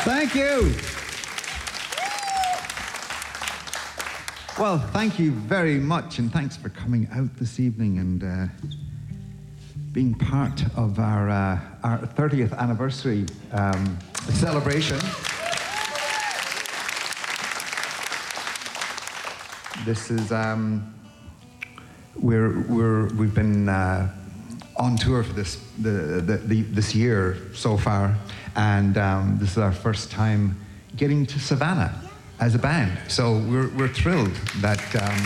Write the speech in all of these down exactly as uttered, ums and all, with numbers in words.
Thank you. Well, thank you very much, and thanks for coming out this evening and uh, being part of our uh, our thirtieth anniversary um, celebration. This is um, we're we're we've been uh, on tour for this the, the, the this year so far, and um, this is our first time getting to Savannah as a band. So we're we're thrilled that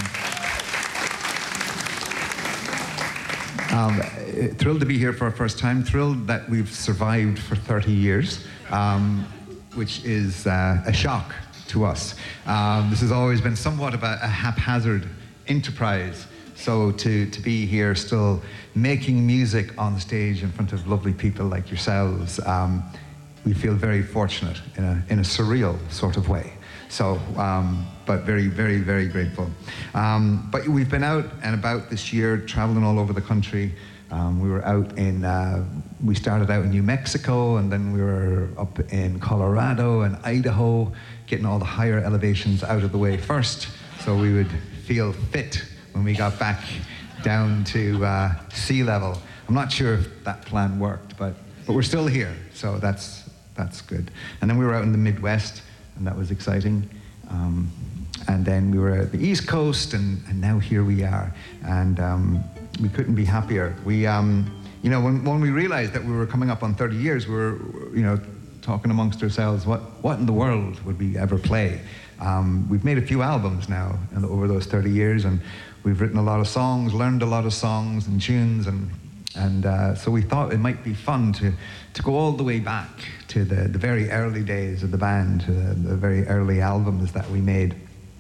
um, um, thrilled to be here for our first time. Thrilled that we've survived for thirty years, um, which is uh, a shock to us. Um, this has always been somewhat of a, a haphazard enterprise. So to to be here still making music on the stage in front of lovely people like yourselves, um, we feel very fortunate in a in a surreal sort of way. So, um, but very, very, very grateful. Um, but we've been out and about this year, traveling all over the country. Um, we were out in, uh, we started out in New Mexico, and then we were up in Colorado and Idaho, getting all the higher elevations out of the way first, so we would feel fit when we got back down to uh, sea level. I'm not sure if that plan worked, but, but we're still here, so that's, that's good. And then we were out in the Midwest, and that was exciting. Um, and then we were at the East Coast, and, and now here we are. And um, we couldn't be happier. We, um, you know, when, when we realized that we were coming up on thirty years, we were, you know, talking amongst ourselves, what, what in the world would we ever play? Um, we've made a few albums now and over those thirty years, and we've written a lot of songs, learned a lot of songs and tunes, and And uh, so we thought it might be fun to, to go all the way back to the, the very early days of the band, to the, the very early albums that we made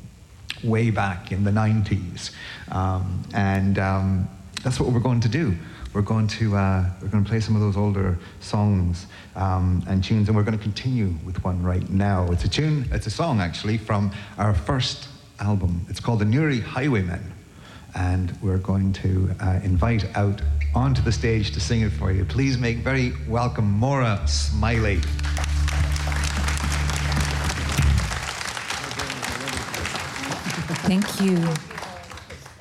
way back in the nineties. Um, and um, that's what we're going to do. We're going to, uh, we're going to play some of those older songs um, and tunes, and we're going to continue with one right now. It's a tune, it's a song actually from our first album. It's called The Newry Highwaymen. And we're going to uh, invite out onto the stage to sing it for you. Please make very welcome Maura Smiley. Thank you.